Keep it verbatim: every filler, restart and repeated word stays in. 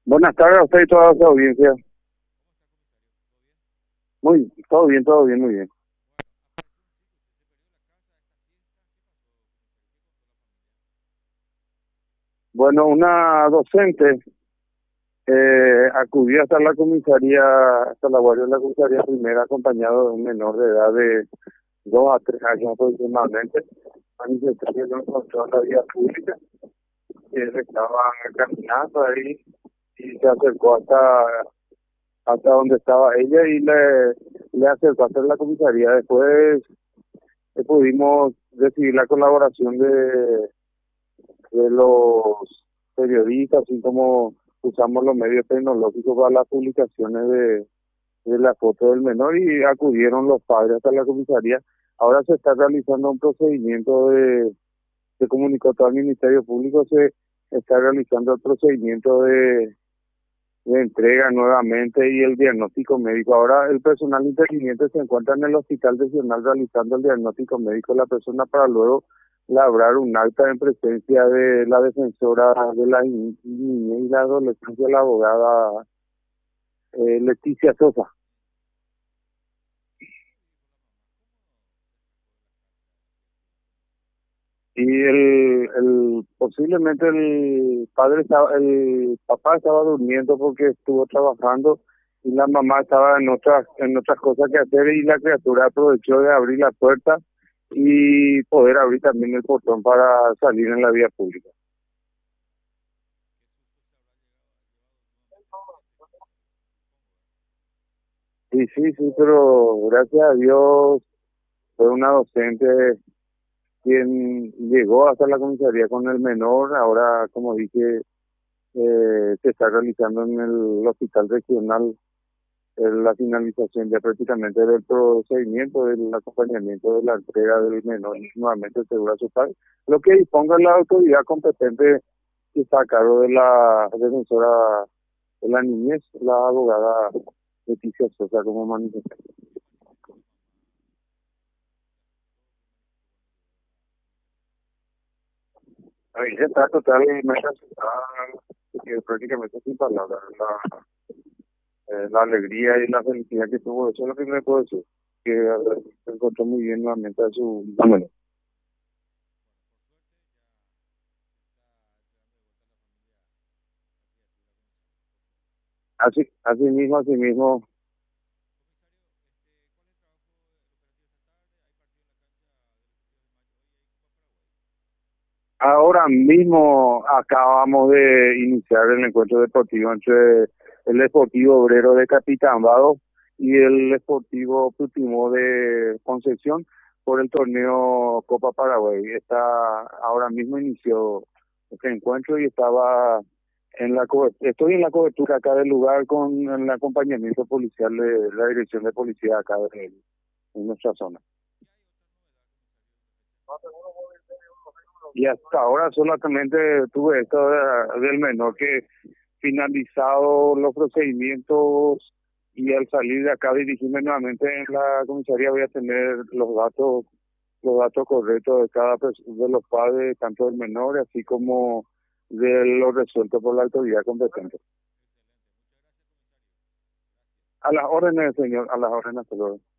Buenas tardes a usted y toda su audiencia. Muy, todo bien, todo bien, muy bien. Bueno, una docente eh, acudió hasta la comisaría, hasta la guardia de la comisaría primera, acompañado de un menor de edad de dos a tres años aproximadamente, manifestó que no encontró en la vía pública, que estaban caminando ahí y se acercó hasta hasta donde estaba ella y le, le acercó hasta la comisaría. Después eh, pudimos recibir la colaboración de de los periodistas, así como usamos los medios tecnológicos para las publicaciones de, de la foto del menor, y acudieron los padres hasta la comisaría. Ahora se está realizando un procedimiento de, se comunicó todo el Ministerio Público, se está realizando el procedimiento de, de entrega nuevamente y el diagnóstico médico. Ahora el personal interviniente se encuentra en el Hospital Regional realizando el diagnóstico médico de la persona para luego labrar un acta en presencia de la defensora de la ni- niñez y la adolescencia, la abogada eh, Leticia Sosa. Y el, el posiblemente el padre estaba, el papá estaba durmiendo porque estuvo trabajando y la mamá estaba en otras en otras cosas que hacer, y la criatura aprovechó de abrir la puerta y poder abrir también el portón para salir en la vía pública. Y sí, sí, pero gracias a Dios fue una docente quien llegó hasta la comisaría con el menor. Ahora, como dije, eh, se está realizando en el hospital regional eh, la finalización ya prácticamente del procedimiento del acompañamiento de la entrega del menor nuevamente seguro a su padre, lo que disponga la autoridad competente que está a cargo de la defensora de la niñez, la abogada Leticia Sosa, como manifestó. Ahí está totalmente asustada, que prácticamente sin palabras, la, eh, la alegría y la felicidad que tuvo. Eso es lo que me puedo decir, que eh, se encontró muy bien nuevamente a su bueno. Así, así mismo, así mismo. Ahora mismo acabamos de iniciar el encuentro deportivo entre el Deportivo Obrero de Capitán Vado y el Deportivo Putimo de Concepción por el torneo Copa Paraguay. Está, ahora mismo inició este encuentro y estaba en la co- estoy en la cobertura acá del lugar con el acompañamiento policial de la Dirección de Policía acá de, en nuestra zona. Y hasta ahora solamente tuve esto de- del menor, que finalizado los procedimientos y al salir de acá dirigirme nuevamente en la comisaría voy a tener los datos los datos correctos de cada pers- de los padres, tanto del menor así como de lo resuelto por la autoridad competente. A las órdenes, señor, a las órdenes, hasta luego.